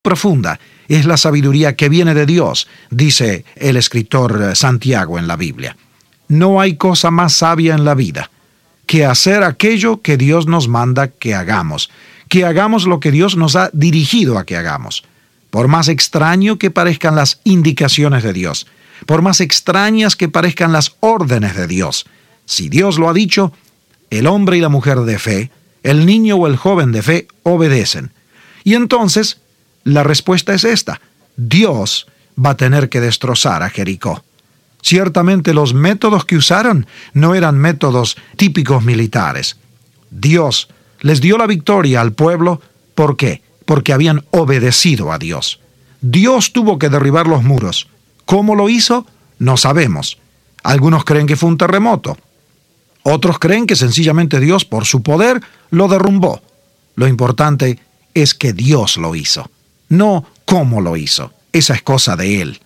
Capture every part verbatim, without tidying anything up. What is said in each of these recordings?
profunda es la sabiduría que viene de Dios, dice el escritor Santiago en la Biblia. No hay cosa más sabia en la vida que hacer aquello que Dios nos manda que hagamos, que hagamos lo que Dios nos ha dirigido a que hagamos. Por más extraño que parezcan las indicaciones de Dios, por más extrañas que parezcan las órdenes de Dios, si Dios lo ha dicho, el hombre y la mujer de fe, el niño o el joven de fe, obedecen. Y entonces, la respuesta es esta: Dios va a tener que destrozar a Jericó. Ciertamente los métodos que usaron no eran métodos típicos militares. Dios les dio la victoria al pueblo. ¿Por qué? Porque habían obedecido a Dios. Dios tuvo que derribar los muros. ¿Cómo lo hizo? No sabemos. Algunos creen que fue un terremoto. Otros creen que sencillamente Dios, por su poder, lo derrumbó. Lo importante es que Dios lo hizo, no cómo lo hizo. Esa es cosa de Él.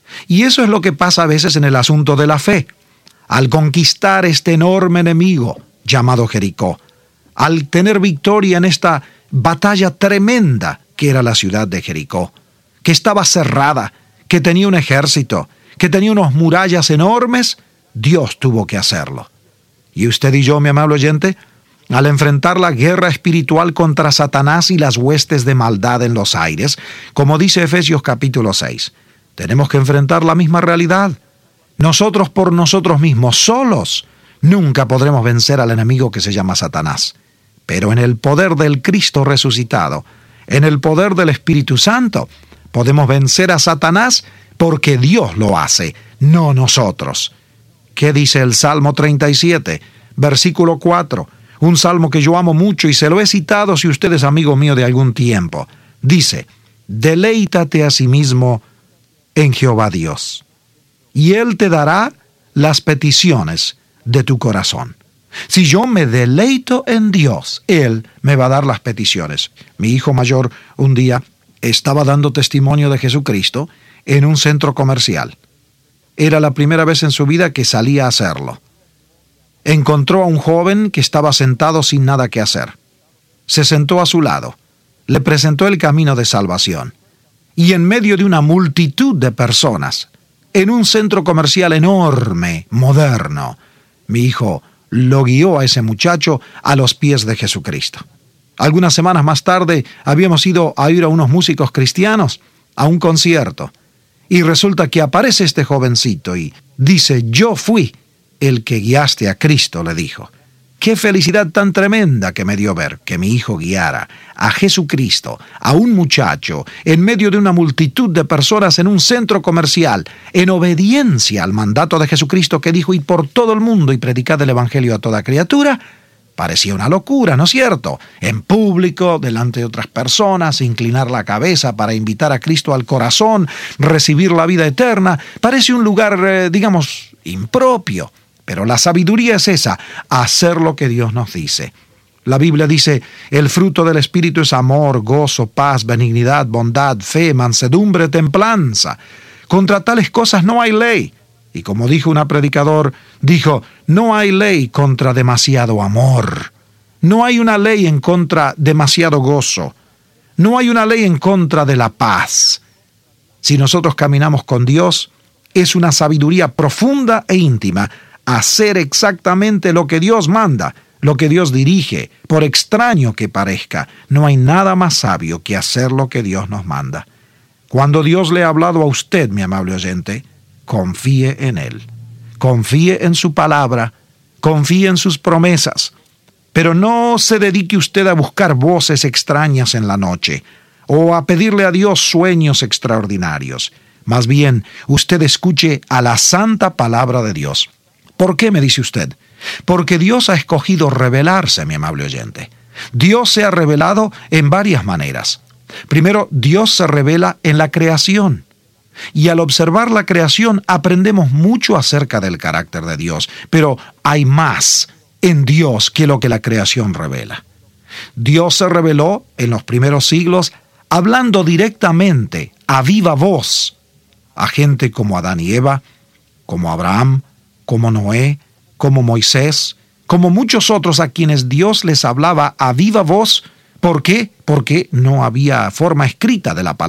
Y eso es lo que pasa a veces en el asunto de la fe. Al conquistar este enorme enemigo llamado Jericó, al tener victoria en esta batalla tremenda que era la ciudad de Jericó, que estaba cerrada, que tenía un ejército, que tenía unas murallas enormes, Dios tuvo que hacerlo. Y usted y yo, mi amable oyente, al enfrentar la guerra espiritual contra Satanás y las huestes de maldad en los aires, como dice Efesios capítulo seis, tenemos que enfrentar la misma realidad. Nosotros por nosotros mismos, solos, nunca podremos vencer al enemigo que se llama Satanás. Pero en el poder del Cristo resucitado, en el poder del Espíritu Santo, podemos vencer a Satanás porque Dios lo hace, no nosotros. ¿Qué dice el Salmo treinta y siete, versículo cuatro? Un salmo que yo amo mucho y se lo he citado si usted es amigo mío de algún tiempo. Dice: deleítate a sí mismo en Jehová Dios, y Él te dará las peticiones de tu corazón. Si yo me deleito en Dios, Él me va a dar las peticiones. Mi hijo mayor un día estaba dando testimonio de Jesucristo en un centro comercial. Era la primera vez en su vida que salía a hacerlo. Encontró a un joven que estaba sentado sin nada que hacer. Se sentó a su lado, le presentó el camino de salvación. Y en medio de una multitud de personas, en un centro comercial enorme, moderno, mi hijo lo guió a ese muchacho a los pies de Jesucristo. Algunas semanas más tarde habíamos ido a ir a unos músicos cristianos a un concierto. Y resulta que aparece este jovencito y dice: yo fui el que guiaste a Cristo, le dijo. Qué felicidad tan tremenda que me dio ver que mi hijo guiara a Jesucristo, a un muchacho, en medio de una multitud de personas en un centro comercial, en obediencia al mandato de Jesucristo que dijo: id por todo el mundo y predicad el evangelio a toda criatura. Parecía una locura, ¿no es cierto? En público, delante de otras personas, inclinar la cabeza para invitar a Cristo al corazón, recibir la vida eterna. Parece un lugar, eh, digamos, impropio. Pero la sabiduría es esa, hacer lo que Dios nos dice. La Biblia dice: el fruto del Espíritu es amor, gozo, paz, benignidad, bondad, fe, mansedumbre, templanza. Contra tales cosas no hay ley. Y como dijo un predicador, dijo: no hay ley contra demasiado amor. No hay una ley en contra demasiado gozo. No hay una ley en contra de la paz. Si nosotros caminamos con Dios, es una sabiduría profunda e íntima hacer exactamente lo que Dios manda, lo que Dios dirige, por extraño que parezca. No hay nada más sabio que hacer lo que Dios nos manda. Cuando Dios le ha hablado a usted, mi amable oyente, confíe en Él. Confíe en su palabra, confíe en sus promesas. Pero no se dedique usted a buscar voces extrañas en la noche o a pedirle a Dios sueños extraordinarios. Más bien, usted escuche a la santa palabra de Dios. ¿Por qué, me dice usted? Porque Dios ha escogido revelarse, mi amable oyente. Dios se ha revelado en varias maneras. Primero, Dios se revela en la creación. Y al observar la creación aprendemos mucho acerca del carácter de Dios. Pero hay más en Dios que lo que la creación revela. Dios se reveló en los primeros siglos hablando directamente, a viva voz, a gente como Adán y Eva, como Abraham, como Noé, como Moisés, como muchos otros a quienes Dios les hablaba a viva voz ¿Por qué? Porque no había forma escrita de la palabra.